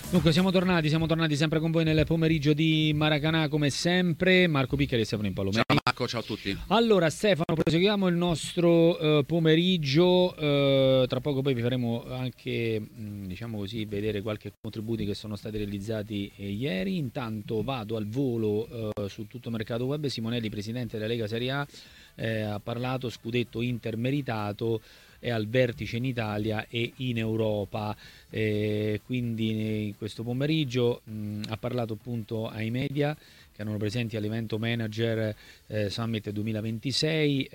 Dunque siamo tornati sempre con voi nel pomeriggio di Maracanà come sempre. Marco Piccheri e Stefano Impallomeni. Ciao Marco, ciao a tutti. Allora Stefano, proseguiamo il nostro pomeriggio, tra poco poi vi faremo anche diciamo così vedere qualche contributi che sono stati realizzati ieri. Intanto vado al volo su tutto mercato web. Simonelli, presidente della Lega Serie A, ha parlato scudetto Inter meritato, è al vertice in Italia e in Europa, quindi in questo pomeriggio ha parlato appunto ai media che erano presenti all'evento Manager Summit 2026,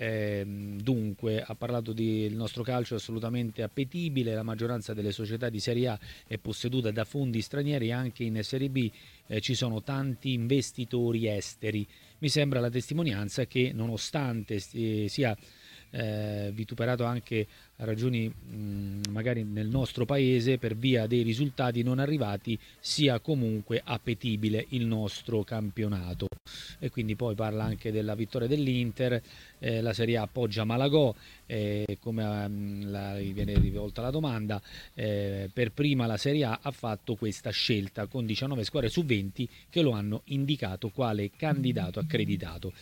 dunque ha parlato del nostro calcio assolutamente appetibile, la maggioranza delle società di Serie A è posseduta da fondi stranieri, anche in Serie B ci sono tanti investitori esteri. Mi sembra la testimonianza che nonostante sia vituperato anche a ragioni magari nel nostro paese per via dei risultati non arrivati, sia comunque appetibile il nostro campionato. E quindi poi parla anche della vittoria dell'Inter, la Serie A appoggia Malagò, come viene rivolta la domanda, per prima la Serie A ha fatto questa scelta con 19 squadre su 20 che lo hanno indicato quale candidato accreditato.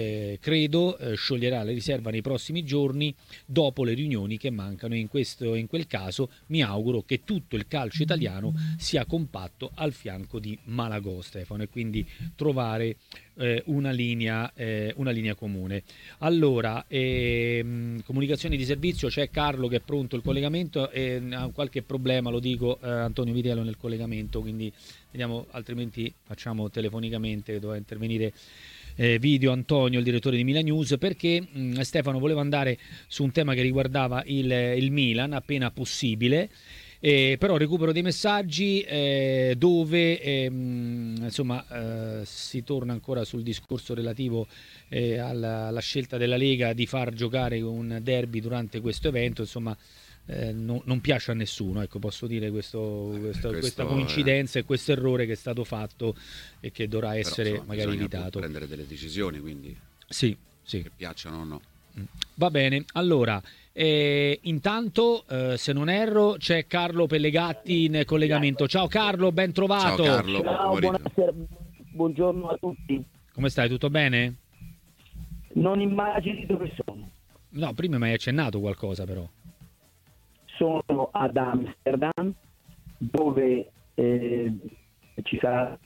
Credo scioglierà la riserva nei prossimi giorni dopo le riunioni che mancano, in quel caso mi auguro che tutto il calcio italiano sia compatto al fianco di Malagò, Stefano, e quindi trovare una linea comune. Allora, comunicazioni di servizio, c'è Carlo che è pronto il collegamento, ha qualche problema, lo dico, Antonio Vitiello nel collegamento, quindi vediamo, altrimenti facciamo telefonicamente, doveva intervenire video Antonio, il direttore di Milan News, perché Stefano voleva andare su un tema che riguardava il Milan appena possibile. Però recupero dei messaggi dove insomma si torna ancora sul discorso relativo alla scelta della Lega di far giocare un derby durante questo evento, insomma non piace a nessuno, ecco, posso dire questa coincidenza e questo errore che è stato fatto e che dovrà essere insomma, magari evitato. Bisogna prendere delle decisioni, quindi sì. che piacciono o no. Va bene, allora intanto se non erro c'è Carlo Pellegatti in collegamento. Ciao Carlo, ben trovato. Ciao Carlo, ciao, buonasera, buongiorno a tutti. Come stai, tutto bene? Non immagini dove sono. No, prima mi hai accennato qualcosa però. Sono ad Amsterdam dove ci sarà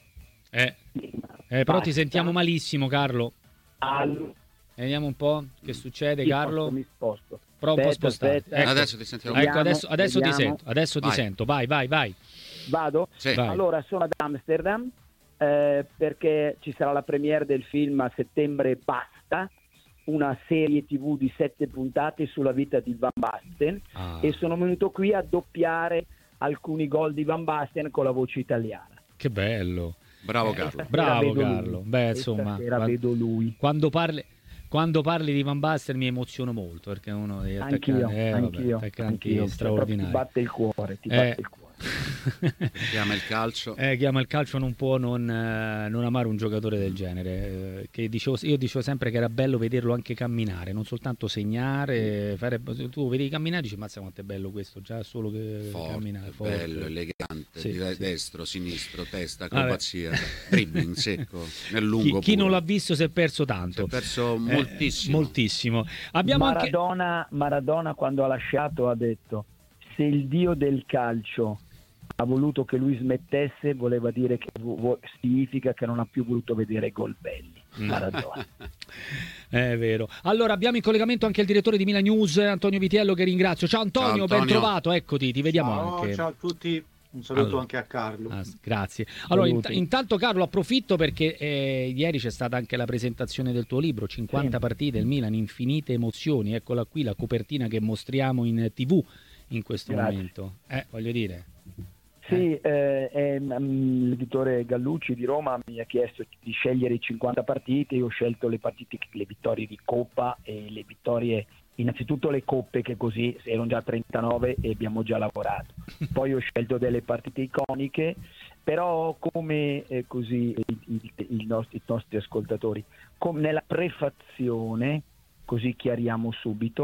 però ti sentiamo malissimo, Carlo. Vediamo un po' che succede, Carlo. Mi sposto. Prova un po' spostare. Ecco. Adesso ti sentiamo. Ecco, adesso ti sento. Adesso ti sento. Vai. Vado? Sì. Vai. Allora, sono ad Amsterdam perché ci sarà la premiere del film a settembre. Basta, una serie TV di 7 puntate sulla vita di Van Basten, e sono venuto qui a doppiare alcuni gol di Van Basten con la voce italiana. Che bello. Bravo Carlo. Bravo Carlo. Beh, insomma, vedo lui. Quando parli di Van Basten mi emoziono molto, perché è uno degli attaccanti straordinari. Ti batte il cuore, Chi ama il calcio. Chi ama il calcio non può non amare un giocatore del genere. Io dicevo sempre che era bello vederlo anche camminare, non soltanto segnare. Tu vedi camminare e dici, mazza quanto è bello questo, già solo che camminare. Forte, bello, elegante, sì. Destro, sinistro, testa, acrobazia, dribbling secco, nel lungo. Chi non l'ha visto si è perso tanto. Si è perso moltissimo. Abbiamo Maradona quando ha lasciato ha detto: se il dio del calcio ha voluto che lui smettesse, voleva dire che significa che non ha più voluto vedere gol belli. Maradona. È vero. Allora abbiamo in collegamento anche il direttore di Milan News, Antonio Vitiello, che ringrazio. Ciao Antonio, ben trovato, eccoti, ti vediamo anche. Ciao a tutti, un saluto anche a Carlo. Grazie. Allora intanto Carlo, approfitto perché ieri c'è stata anche la presentazione del tuo libro, 50 partite, il Milan, infinite emozioni. Eccola qui la copertina che mostriamo in TV in questo momento. Voglio dire. Sì, l'editore Gallucci di Roma mi ha chiesto di scegliere i 50 partite. Io ho scelto le vittorie di Coppa e le vittorie, innanzitutto le coppe, che così erano già 39 e abbiamo già lavorato. Poi ho scelto delle partite iconiche, però come così i nostri ascoltatori, nella prefazione, così chiariamo subito,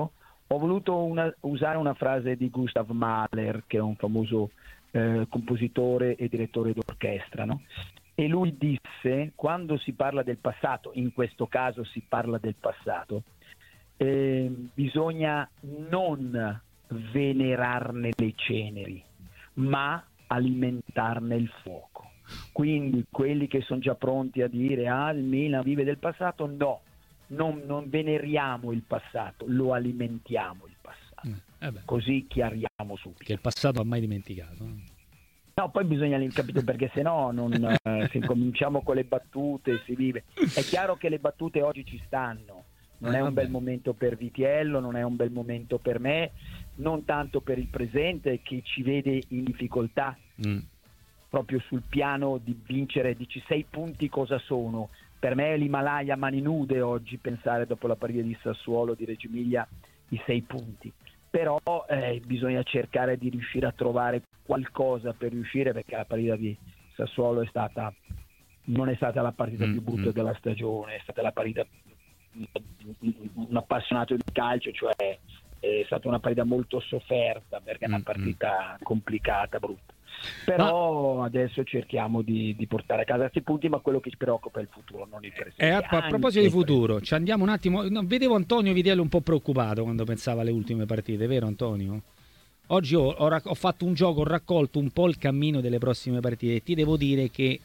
Ho voluto usare una frase di Gustav Mahler, che è un famoso compositore e direttore d'orchestra, no? E lui disse: quando si parla del passato, in questo caso si parla del passato, bisogna non venerarne le ceneri, ma alimentarne il fuoco. Quindi quelli che sono già pronti a dire il Milan vive del passato, no, non veneriamo il passato, lo alimentiamo il passato. Così chiariamo subito. Che il passato ha mai dimenticato. No, poi bisogna capito, perché se no se cominciamo con le battute si vive. È chiaro che le battute oggi ci stanno, non è un bel momento per Vitiello, non è un bel momento per me, non tanto per il presente che ci vede in difficoltà proprio sul piano di vincere. Dici 6 punti cosa sono? Per me è l'Himalaya a mani nude oggi pensare, dopo la partita di Sassuolo, di Reggio Emilia, i 6 punti. Però bisogna cercare di riuscire a trovare qualcosa per riuscire, perché la partita di Sassuolo non è stata la partita più brutta della stagione, è stata la partita un appassionato di calcio, cioè è stata una partita molto sofferta, perché è una partita complicata, brutta. Però adesso cerchiamo di portare a casa questi punti, ma quello che ci preoccupa è il futuro, non il presente. A proposito di futuro, ci andiamo un attimo. Vedevo Antonio Vitiello un po' preoccupato quando pensava alle ultime partite, vero Antonio? Oggi ho fatto un gioco, ho raccolto un po' il cammino delle prossime partite e ti devo dire che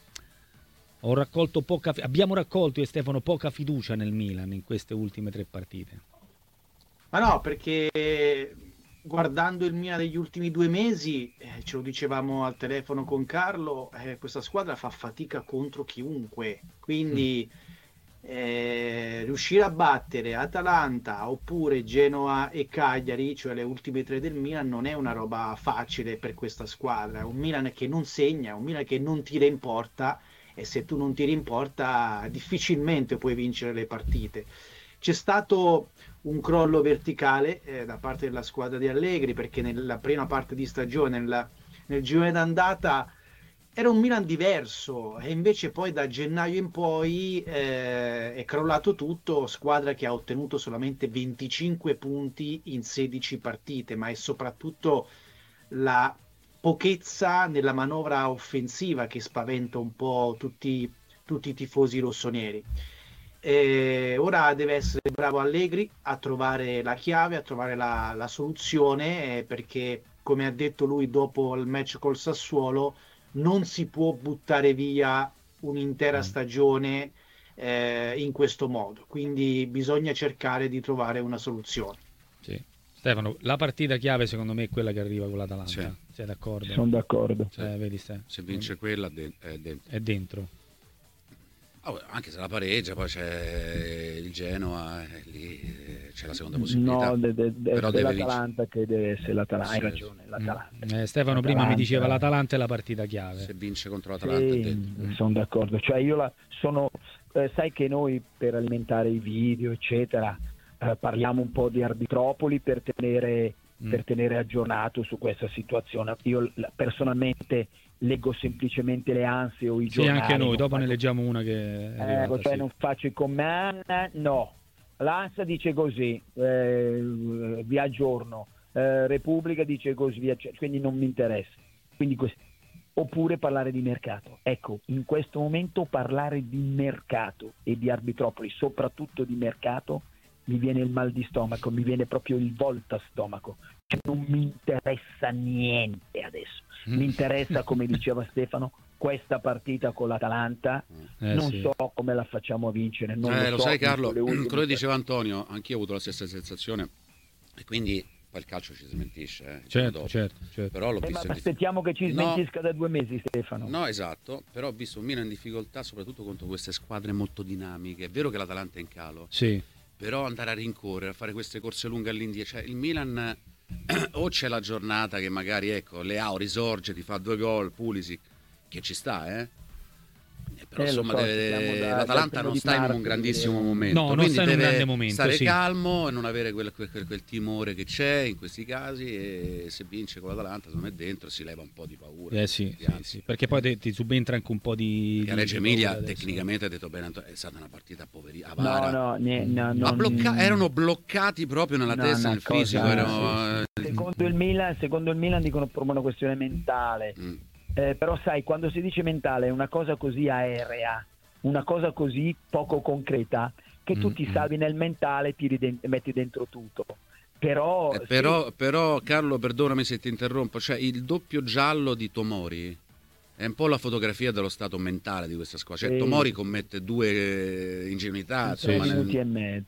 abbiamo raccolto, io e Stefano, poca fiducia nel Milan in queste ultime 3 partite. Ma no, perché guardando il Milan degli ultimi 2 mesi, ce lo dicevamo al telefono con Carlo, questa squadra fa fatica contro chiunque, quindi riuscire a battere Atalanta oppure Genoa e Cagliari, cioè le ultime 3 del Milan, non è una roba facile per questa squadra. È un Milan che non segna, un Milan che non tira in porta, e se tu non tiri in porta difficilmente puoi vincere le partite. C'è stato un crollo verticale da parte della squadra di Allegri, perché nella prima parte di stagione, nel girone d'andata, era un Milan diverso, e invece poi da gennaio in poi è crollato tutto. Squadra che ha ottenuto solamente 25 punti in 16 partite, ma è soprattutto la pochezza nella manovra offensiva che spaventa un po' tutti i tifosi rossoneri. Ora deve essere bravo Allegri a trovare la chiave, a trovare la soluzione, perché, come ha detto lui dopo il match col Sassuolo, non si può buttare via un'intera stagione in questo modo, quindi bisogna cercare di trovare una soluzione. Sì. Stefano, la partita chiave secondo me è quella che arriva con l'Atalanta. Sì. Sei d'accordo? Sono d'accordo. Sì. Se vince quella è dentro. Anche se la pareggia, poi c'è il Genoa, lì c'è la seconda possibilità. No, però deve l'Atalanta che deve essere l'Atalanta. Hai ragione, l'Atalanta. Stefano prima mi diceva l'Atalanta è la partita chiave. Se vince contro l'Atalanta, sono d'accordo. Cioè sai che noi, per alimentare i video eccetera, parliamo un po' di Arbitropoli per tenere aggiornato su questa situazione. Io personalmente leggo semplicemente le ansie o i giornali. Sì, anche noi, dopo ne leggiamo una che non faccio i commenti, no. L'ANSA dice così, vi aggiorno, Repubblica dice così, via, quindi non mi interessa. Quindi oppure parlare di mercato. Ecco, in questo momento parlare di mercato e di Arbitropoli, soprattutto di mercato, mi viene il mal di stomaco, mi viene proprio il volta stomaco. Non mi interessa niente adesso. Mi interessa, come diceva Stefano, questa partita con l'Atalanta. Non so come la facciamo a vincere. Lo sai Carlo, quello diceva Antonio, anch'io ho avuto la stessa sensazione, e quindi poi il calcio ci smentisce. Certo. Però l'ho ma visto aspettiamo che ci smentisca da 2 mesi, Stefano. No, esatto, però ho visto un Milan in difficoltà soprattutto contro queste squadre molto dinamiche. È vero che l'Atalanta è in calo, sì, però andare a rincorrere, a fare queste corse lunghe all'indietro, cioè il Milan o c'è la giornata che magari Leao risorge, ti fa 2 gol, Pulisic, che ci sta, Però insomma l'Atalanta non sta in un grandissimo momento, no, non quindi sta in un deve grande momento, stare sì. calmo e non avere quel timore che c'è in questi casi, e se vince con l'Atalanta secondo me dentro si leva un po' di paura. Sì, perché poi ti subentra anche un po' di a Reggio Emilia paura tecnicamente, ha detto bene Antonio, è stata una partita No, erano bloccati proprio nella testa, nel fisico, secondo il Milan dicono per una questione mentale. Però sai, quando si dice mentale è una cosa così aerea, una cosa così poco concreta, che tu ti salvi nel mentale, metti dentro tutto. Però Carlo, perdonami se ti interrompo, cioè il doppio giallo di Tomori è un po' la fotografia dello stato mentale di questa squadra. Cioè, Tomori commette 2 ingenuità, 3 minuti e mezzo.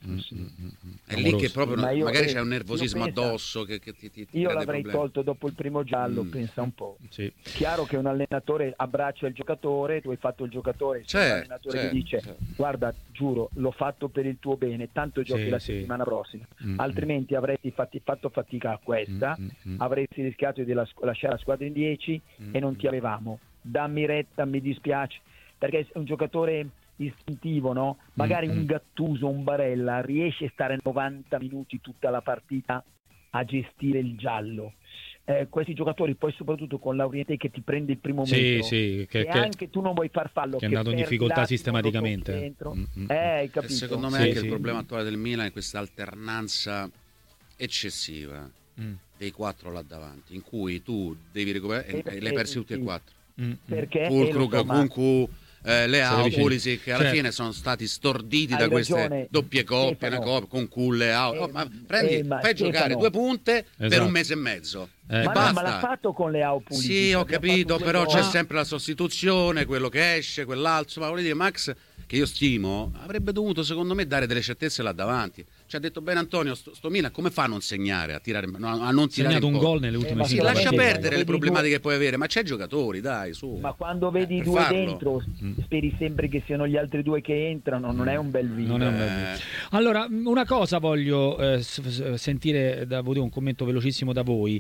È lì che proprio magari c'è un nervosismo addosso che ti io l'avrei problemi. tolto dopo il primo giallo, pensa un po'. Sì. Chiaro che un allenatore abbraccia il giocatore, tu hai fatto il giocatore, c'è un allenatore che dice guarda, giuro, l'ho fatto per il tuo bene, tanto giochi la settimana prossima, altrimenti avresti fatto fatica a questa, avresti rischiato di lasciare la squadra in 10 e non ti avevamo. Dammi retta, mi dispiace, perché è un giocatore istintivo, no? Magari un Gattuso, un Barella riesce a stare 90 minuti tutta la partita a gestire il giallo. Questi giocatori poi soprattutto con Lauriente che ti prende il primo metro e anche tu non vuoi far fallo, che è andato in difficoltà sistematicamente hai capito? Secondo me anche il problema attuale del Milan è questa alternanza eccessiva dei 4 là davanti, in cui tu devi recuperare e le hai persi tutti e 4. Perché Fulkrug, Kunku, Leao, Pulisic, che alla fine sono stati storditi da queste doppie coppie, una coppia con Kull, Leao. Fai giocare 2 punte per un mese e mezzo. Ma l'ha fatto con Leao Pulisic. Sì, ho capito, però c'è sempre la sostituzione, quello che esce, quell'altro. Ma voglio dire, Max, che io stimo, avrebbe dovuto secondo me dare delle certezze là davanti. Ci ha detto bene Antonio, sto Milan come fa a non segnare, a non tirare segnato un gol nelle ultime sì, lascia perdere le problematiche che puoi avere, ma c'è giocatori, dai, su. Ma quando vedi 2 dentro, speri sempre che siano gli altri 2 che entrano, non è un bel video. Allora, una cosa voglio sentire da voi, un commento velocissimo da voi.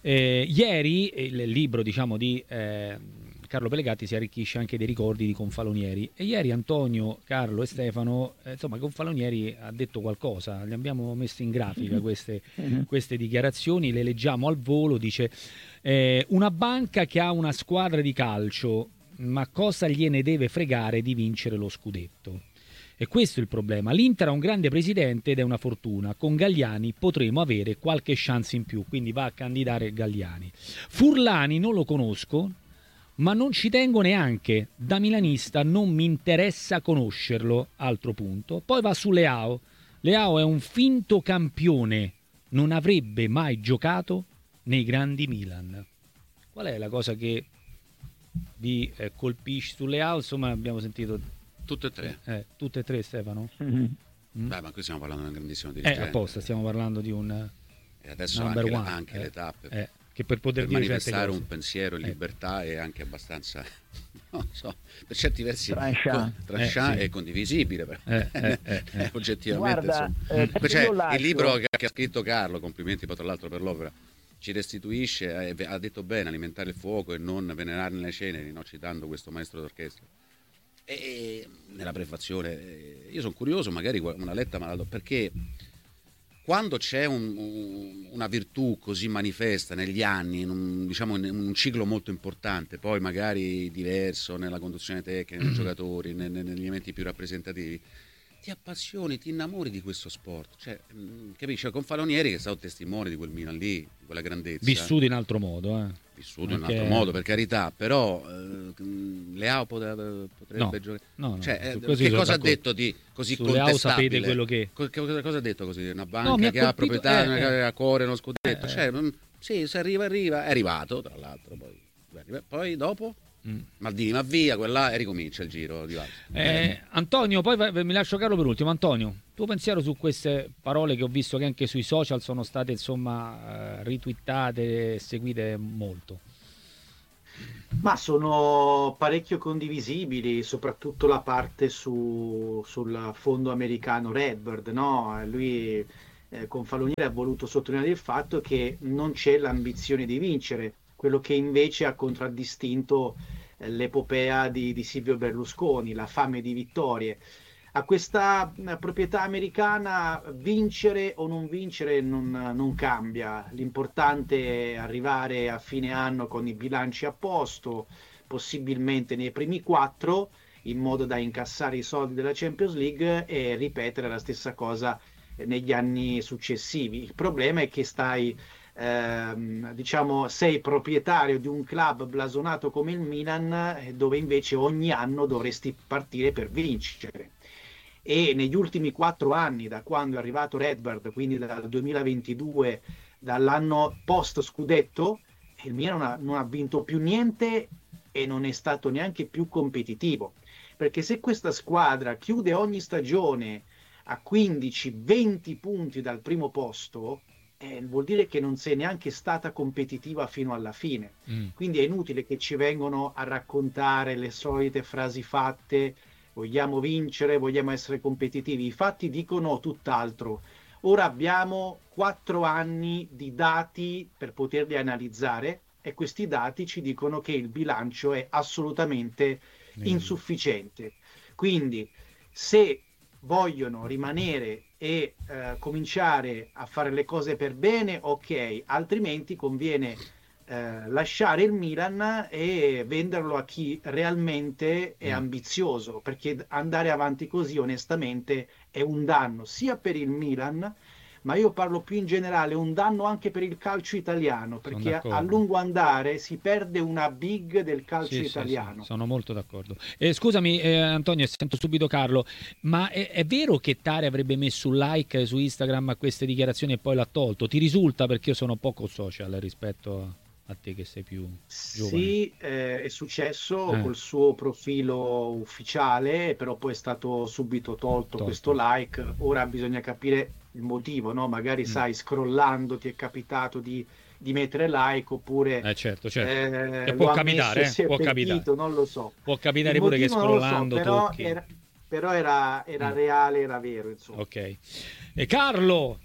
Ieri il libro, diciamo, di Carlo Pellegatti si arricchisce anche dei ricordi di Confalonieri, e ieri Antonio, Carlo e Stefano, insomma, Confalonieri ha detto qualcosa, li abbiamo messo in grafica queste dichiarazioni, le leggiamo al volo. Dice una banca che ha una squadra di calcio, ma cosa gliene deve fregare di vincere lo scudetto? E questo è il problema. L'Inter ha un grande presidente ed è una fortuna. Con Galliani potremo avere qualche chance in più, quindi va a candidare Galliani. Furlani non lo conosco, ma non ci tengo neanche. Da milanista non mi interessa conoscerlo, altro punto. Poi va su Leao. Leao è un finto campione, non avrebbe mai giocato nei grandi Milan. Qual è la cosa che vi colpisce su Leao? Insomma, abbiamo sentito tutte e tre, Stefano. Beh, ma qui stiamo parlando di un grandissimo dirigente. Apposta, stiamo parlando di un e adesso anche le tappe che per poter dire manifestare un pensiero in libertà è anche abbastanza, non so, per certi versi tranchant e condivisibile, oggettivamente. Guarda, il libro che ha scritto Carlo, complimenti poi tra l'altro per l'opera, ci restituisce, ha detto bene, alimentare il fuoco e non venerarne le ceneri, no? Citando questo maestro d'orchestra. E nella prefazione io sono curioso, magari una letta me la do, perché quando c'è una virtù così manifesta negli anni, in un ciclo molto importante, poi magari diverso nella conduzione tecnica, nei giocatori, negli elementi più rappresentativi, ti appassioni, ti innamori di questo sport. Cioè, capisci? Confalonieri, che è stato testimone di quel Milan lì, di quella grandezza. Vissuto in altro modo, Vissuto in un altro modo, per carità, però Leao potrebbe giocare. No, cioè, che cosa ha detto di così su contestabile? Leao sapete quello che... Cosa ha detto così? Una banca che ha proprietà, che ha cuore, uno scudetto. Sì, se arriva, è arrivato, tra l'altro. Poi dopo? Maldini, ma via, quella e ricomincia il giro di Antonio, poi mi lascio Carlo per ultimo. Antonio, tuo pensiero su queste parole che ho visto che anche sui social sono state ritwittate e seguite molto? Ma sono parecchio condivisibili, soprattutto la parte sul fondo americano Redbird, no? Lui Confalonieri ha voluto sottolineare il fatto che non c'è l'ambizione di vincere, quello che invece ha contraddistinto l'epopea di Silvio Berlusconi, la fame di vittorie. A questa proprietà americana vincere o non vincere non cambia. L'importante è arrivare a fine anno con i bilanci a posto, possibilmente nei primi 4, in modo da incassare i soldi della Champions League e ripetere la stessa cosa negli anni successivi. Il problema è che sei proprietario di un club blasonato come il Milan, dove invece ogni anno dovresti partire per vincere. E negli ultimi 4 anni, da quando è arrivato Redbird, quindi dal 2022, dall'anno post scudetto, il Milan non ha vinto più niente e non è stato neanche più competitivo. Perché se questa squadra chiude ogni stagione a 15-20 punti dal primo posto, vuol dire che non sei neanche stata competitiva fino alla fine. Quindi è inutile che ci vengano a raccontare le solite frasi fatte: vogliamo vincere, vogliamo essere competitivi. I fatti dicono tutt'altro. Ora abbiamo 4 anni di dati per poterli analizzare e questi dati ci dicono che il bilancio è assolutamente insufficiente. Quindi se vogliono rimanere e cominciare a fare le cose per bene, ok, altrimenti conviene lasciare il Milan e venderlo a chi realmente è ambizioso, perché andare avanti così onestamente è un danno sia per il Milan, ma io parlo più in generale, un danno anche per il calcio italiano, perché a lungo andare si perde una big del calcio italiano. Sì, sono molto d'accordo. Scusami Antonio, sento subito Carlo, ma è vero che Tare avrebbe messo un like su Instagram a queste dichiarazioni e poi l'ha tolto? Ti risulta? Perché io sono poco social rispetto a te che sei più giovane. Sì, è successo col suo profilo ufficiale, però poi è stato subito tolto questo like. Ora bisogna capire il motivo, no? Magari sai, scrollando ti è capitato di mettere like, oppure certo. E può capitare, può capitare. Non lo so. Può capitare pure che scrollando tocchi. Però era reale, era vero, insomma. Ok. E Carlo?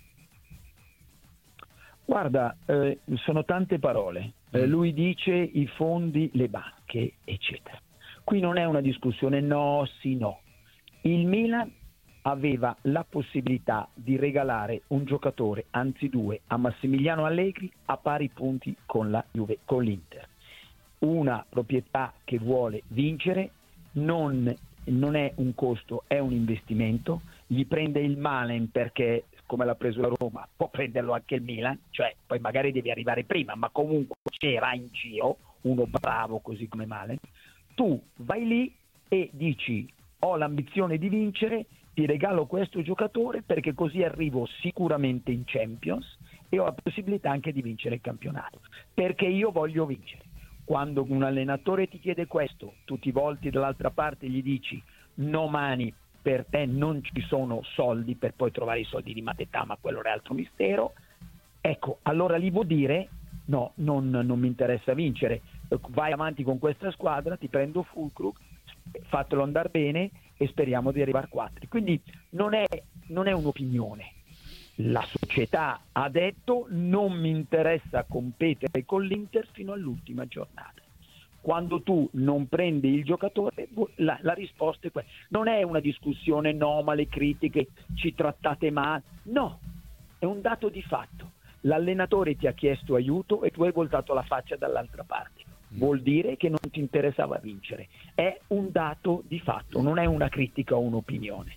Guarda, sono tante parole. Lui dice i fondi, le banche, eccetera. Qui non è una discussione no, sì, no. Il Milan aveva la possibilità di regalare un giocatore, anzi 2, a Massimiliano Allegri a pari punti con la Juve, con l'Inter. Una proprietà che vuole vincere, non è un costo, è un investimento. Gli prende il Malen perché, come l'ha preso la Roma, può prenderlo anche il Milan, cioè poi magari devi arrivare prima, ma comunque c'era in giro uno bravo così come Malen. Tu vai lì e dici: ho l'ambizione di vincere, ti regalo questo giocatore perché così arrivo sicuramente in Champions e ho la possibilità anche di vincere il campionato, perché io voglio vincere. Quando un allenatore ti chiede questo, tu ti volti dall'altra parte e gli dici: no mani, per te non ci sono soldi per poi trovare i soldi di Mateta, ma quello è altro mistero. Ecco, allora lì vuol dire: no, non mi interessa vincere, vai avanti con questa squadra, ti prendo Fulkrug, fatelo andare bene e speriamo di arrivare a 4. Quindi non è un'opinione. La società ha detto: non mi interessa competere con l'Inter fino all'ultima giornata. Quando tu non prendi il giocatore, la risposta è quella. Non è una discussione no, ma le critiche, ci trattate male. No, è un dato di fatto. L'allenatore ti ha chiesto aiuto e tu hai voltato la faccia dall'altra parte. Vuol dire che non ti interessava vincere. È un dato di fatto, non è una critica o un'opinione.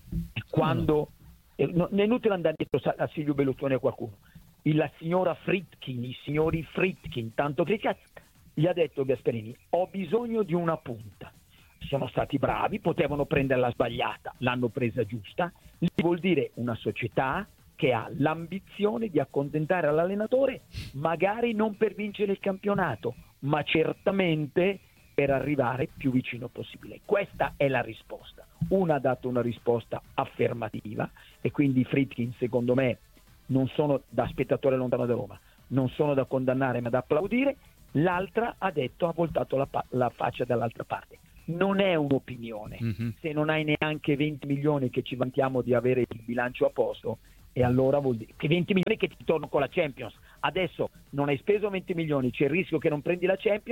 Quando è inutile andare dietro a Silvio Berlusconi o a qualcuno. La signora Friedkin, i signori Friedkin, tanto criticati, gli ha detto Gasperini: ho bisogno di una punta. Sono stati bravi, potevano prenderla sbagliata, l'hanno presa giusta. Vuol dire una società che ha l'ambizione di accontentare all'allenatore, magari non per vincere il campionato, ma certamente per arrivare più vicino possibile. Questa è la risposta. Una ha dato una risposta affermativa e quindi Friedkin, secondo me, non sono da spettatore lontano da Roma, non sono da condannare ma da applaudire. L'altra ha detto, ha voltato la faccia dall'altra parte. Non è un'opinione. Se non hai neanche 20 milioni che ci vantiamo di avere il bilancio a posto, e allora vuol dire che 20 milioni che ti tornano con la Champions. Adesso non hai speso 20 milioni, c'è il rischio che non prendi la Champions,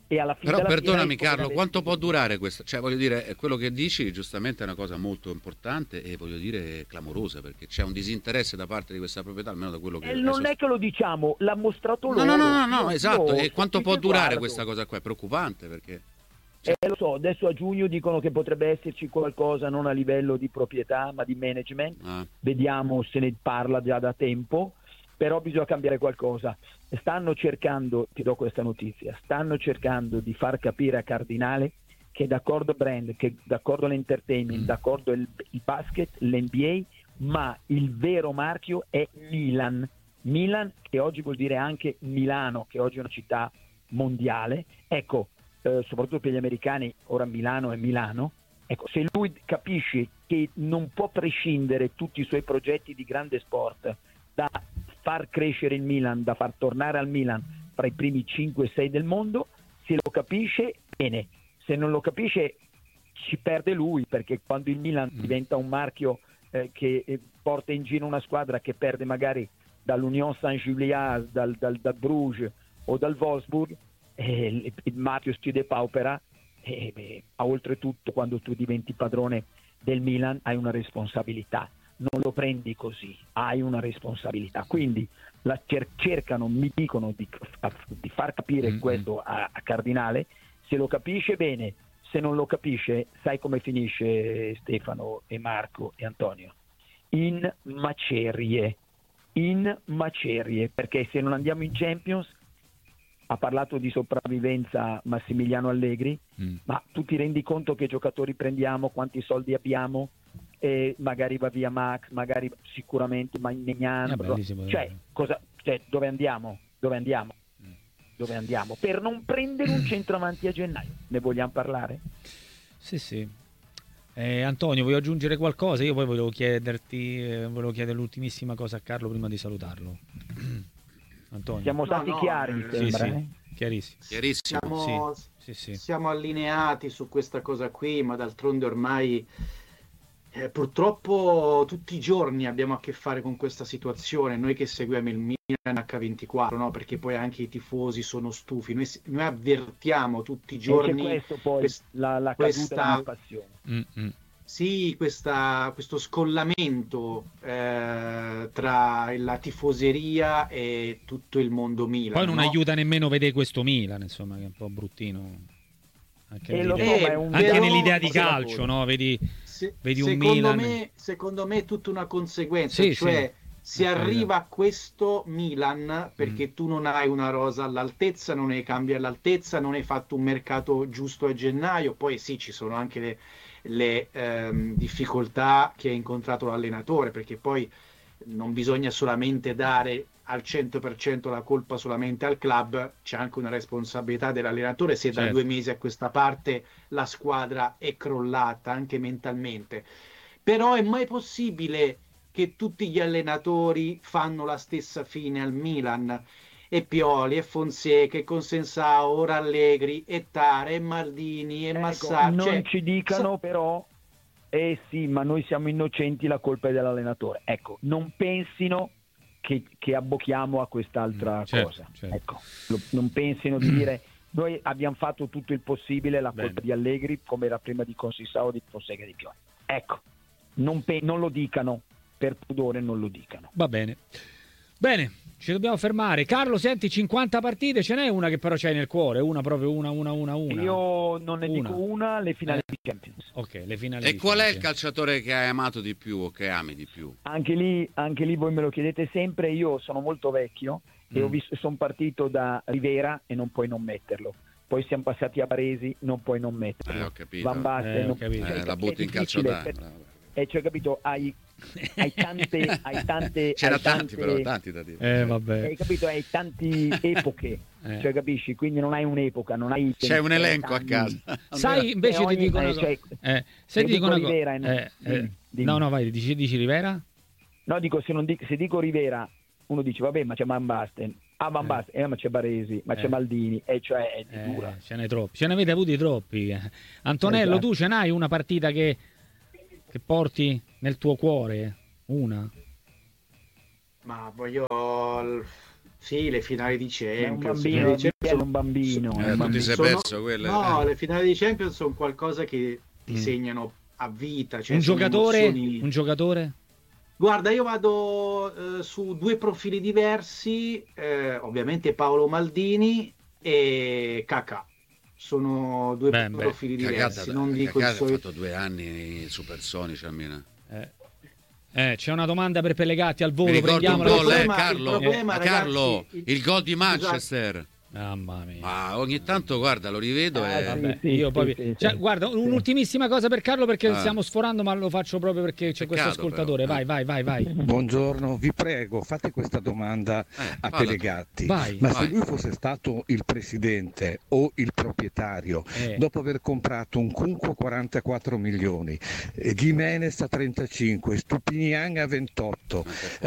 e alla fine Però della perdonami fiera Carlo, quanto può durare questo? Cioè, voglio dire, quello che dici giustamente è una cosa molto importante e voglio dire clamorosa, perché c'è un disinteresse da parte di questa proprietà, almeno da quello che non è che lo diciamo, l'ha mostrato No, loro. no, esatto. E quanto può durare guardo. questa cosa qua? È preoccupante, perché Lo so, adesso a giugno dicono che potrebbe esserci qualcosa non a livello di proprietà ma di management, vediamo, se ne parla già da tempo, però bisogna cambiare qualcosa. Stanno cercando, ti do questa notizia, stanno cercando di far capire a Cardinale che d'accordo brand, che d'accordo l'entertainment, d'accordo il basket, l'NBA, ma il vero marchio è Milan, che oggi vuol dire anche Milano, che oggi è una città mondiale, ecco, soprattutto per gli americani ora Milano è Milano, ecco, se lui capisce che non può prescindere tutti i suoi progetti di grande sport da far crescere il Milan, da far tornare al Milan fra i primi 5-6 del mondo, se lo capisce bene, se non lo capisce ci perde lui, perché quando il Milan diventa un marchio che porta in giro una squadra che perde magari dall'Union Saint-Gilloise, dal Bruges o dal Wolfsburg, il marchio si depaupera e oltretutto quando tu diventi padrone del Milan hai una responsabilità, non lo prendi così, hai una responsabilità, quindi cercano, mi dicono di far capire questo a Cardinale, se lo capisce bene, se non lo capisce sai come finisce Stefano e Marco e Antonio, in macerie, perché se non andiamo in Champions, ha parlato di sopravvivenza Massimiliano Allegri, ma tu ti rendi conto che giocatori prendiamo, quanti soldi abbiamo, e magari va via Max, magari sicuramente Magnano, dove andiamo? Per non prendere un centravanti a gennaio, ne vogliamo parlare? Sì. Antonio, vuoi aggiungere qualcosa? Io poi volevo chiedere l'ultimissima cosa a Carlo prima di salutarlo. Antonio. Siamo stati chiari, mi sembra. Sì. Chiarissimo. Siamo allineati su questa cosa qui, ma d'altronde ormai purtroppo tutti i giorni abbiamo a che fare con questa situazione, noi che seguiamo il Milan H24, no? Perché poi anche i tifosi sono stufi, noi avvertiamo tutti i giorni questo poi la caduta della passione. Sì, questo scollamento tra la tifoseria e tutto il mondo Milan. Poi non aiuta nemmeno vedere questo Milan, insomma, che è un po' bruttino. Anche nell'idea di calcio, no? Vedi un Milan. Secondo me è tutta una conseguenza, si arriva a questo Milan perché tu non hai una rosa all'altezza, non hai cambi all'altezza, non hai fatto un mercato giusto a gennaio, poi sì, ci sono anche le difficoltà che ha incontrato l'allenatore, perché poi non bisogna solamente dare al 100% la colpa solamente al club, c'è anche una responsabilità dell'allenatore se da 2 mesi a questa parte la squadra è crollata anche mentalmente. Però è mai possibile che tutti gli allenatori fanno la stessa fine al Milan? E Pioli, e Fonseca, e Consensao, ora Allegri, e Tare, e Maldini, e Massaro. Non ci dicano però, sì, ma noi siamo innocenti, la colpa è dell'allenatore. Ecco, non pensino che abbocchiamo a quest'altra cosa. Ecco, non pensino di dire noi abbiamo fatto tutto il possibile, la colpa di Allegri, come era prima di Consensao, di Fonseca e di Pioli. Ecco, non lo dicano, per pudore non lo dicano. Va bene. Bene, ci dobbiamo fermare. Carlo, senti, 50 partite, ce n'è una che però c'hai nel cuore? Una. Io non ne dico una, le finali di Champions. Ok, le finali. E qual è il calciatore che hai amato di più o che ami di più? Anche lì voi me lo chiedete sempre, io sono molto vecchio e sono partito da Rivera e non puoi non metterlo. Poi siamo passati a Baresi, non puoi non metterlo. Ho capito. Van Basten, ho capito. La butti in calcio d'angolo. Cioè, capito, hai tante c'era tanti da dire. Vabbè. Hai capito, hai tante epoche, cioè capisci, quindi non hai un'epoca, non hai c'è un elenco a casa. Sai, invece ti dico una cosa. Se dico una Rivera, no, vai, dici Rivera? No, dico se dico Rivera, uno dice vabbè, ma c'è Van Basten. Van Basten, ma c'è Baresi, ma c'è Maldini, e cioè è dura. Ce n'è troppi, ce ne avete avuti troppi. Antonello, tu ce n'hai una partita che porti nel tuo cuore? Una? Ma Sì, le finali di È un Champions. bambino, è un bambino. È un Tu ti bambino. sei perso quelle. No, le finali di Champions sono qualcosa che ti segnano a vita. Cioè Un sono giocatore? emozioni. Un giocatore? Guarda, io vado su due profili diversi, ovviamente Paolo Maldini e Kakà. Sono due profili diversi. Non dico il ha solito. fatto 2 anni supersonici almeno. C'è una domanda per Pellegatti al volo. Mi ricordo un Prendiamola. gol, problema- Carlo, il problema, Carlo, ragazzi, il gol di Manchester. Mamma mia. Ma ogni tanto, guarda, lo rivedo e... Vabbè, Sì, io sì, poi... sì, Cioè, sì. guarda, un'ultimissima cosa per Carlo perché stiamo sforando, ma lo faccio proprio perché c'è questo Peccato, ascoltatore. però. Vai. Buongiorno, vi prego, fate questa domanda a falla. Pellegatti. Vai. Ma Vai. se lui fosse stato il presidente o il proprietario, dopo aver comprato un Cunco 44 milioni, Gimenez a 35, Stupinian a 28,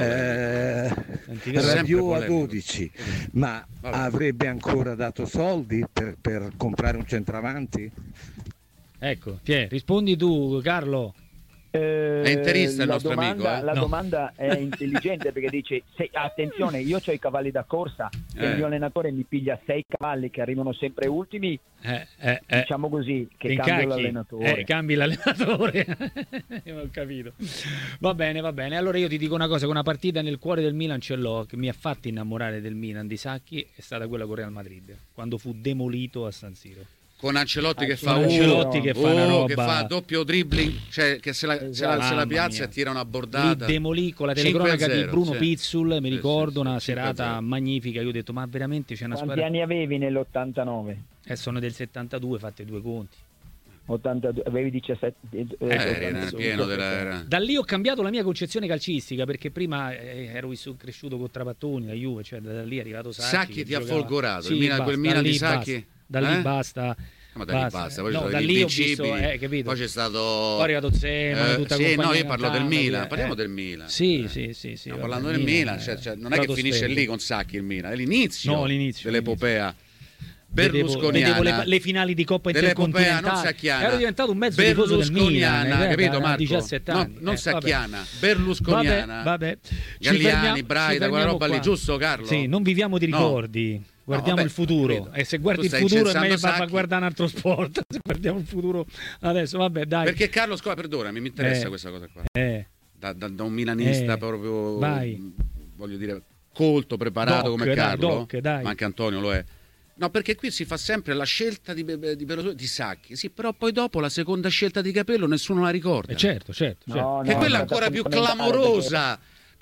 Rabiot a 12, ma avrebbe ancora dato soldi per comprare un centravanti? Ecco, rispondi tu, Carlo. È interista il nostro amico, La No. domanda è intelligente perché dice: attenzione, io ho i cavalli da corsa, se il mio allenatore mi piglia 6 cavalli che arrivano sempre ultimi, diciamo così, che Ti cambio incacchi? l'allenatore. Cambi l'allenatore. Ho capito. Va bene. Allora io ti dico una cosa, con una partita nel cuore del Milan ce l'ho, che mi ha fatto innamorare del Milan di Sacchi, è stata quella con Real Madrid, quando fu demolito a San Siro. Con Ancelotti che fa Ancelotti che fa una roba, che fa doppio dribbling, cioè che se la Mamma piazza mia. e tira una Lì bordata. demolì con la telecronaca di 5-0, Bruno sì. Pizzul, mi ricordo, una 5-0. serata magnifica. Io ho detto, ma veramente c'è una Quanti squadra. anni avevi nell'89? Sono del 72, fate due conti. 82, avevi 17. Era nel pieno della... Da lì ho cambiato la mia concezione calcistica, perché prima ero cresciuto con Trapattoni, la Juve, cioè da lì è arrivato Sacchi. Sacchi ti ha giocava. folgorato, Sì, il Milan, quel basta, Milan da di lì Sacchi. Da lì basta. Ma da lì basta, poi No, ci da sono gli lì ho visto, invincibili, capito. poi c'è stato... Poi è arrivato Zeman, tutta sì, compagnia no, io parlo del cantante, Milan, parliamo del Milan. Sì. Stiamo vabbè, parlando del Milan, cioè, non è che finisce stratosferico. lì con Sacchi il Milan, è l'inizio, No, l'inizio. dell'epopea Vedevo berlusconiana. le finali di Coppa Dell'epopea Intercontinentale. non sacchiana. Ero diventato un mezzo tifoso del Milan, capito a Marco? 17 anni. No, non sacchiana, vabbè. berlusconiana. Vabbè. Galliani, Braida, quella roba lì, giusto Carlo? Sì, non viviamo di ricordi. Guardiamo il futuro, e se guardi il futuro è meglio guardare un altro sport. Se guardiamo il futuro adesso, vabbè, dai. Perché Carlo Scola, perdonami, mi interessa questa cosa qua. Da un milanista proprio, voglio dire, colto, preparato come Carlo, dai. ma anche Antonio lo è. No, perché qui si fa sempre la scelta di Sacchi, sì, però poi dopo la seconda scelta di Capello nessuno la ricorda. Certo. No, Che quella è è ancora più clamorosa.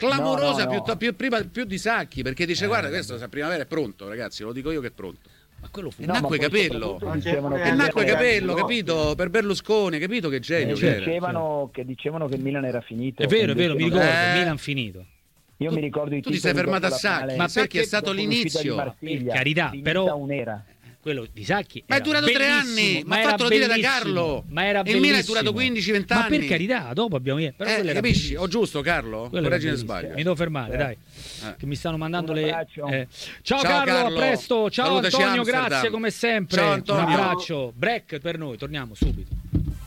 Più di Sacchi, perché dice guarda questo se a primavera è pronto, ragazzi, lo dico io che è pronto. Ma quello fu E nacque Capello, capito, per Berlusconi, capito che genio che era. Dicevano che il Milan era finito. È vero, mi ricordo, Milan finito. Io mi ricordo i tu ti sei fermato a Sacchi, ma Sacchi è stato l'inizio. Per carità, però un'era. Quello di Sacchi ma è durato 3 anni, ma ha fatto dire da Carlo. Ma era il Milan è durato 15-20 anni. Ma per carità, dopo abbiamo capisci? Ho giusto Carlo? Correggimi se sbaglio. Mi devo fermare, dai. Che mi stanno mandando Ciao Carlo, a presto. Ciao salutaci Antonio, Amsterdam. grazie come sempre. Ciao Antonio. Un abbraccio. Break per noi, torniamo subito.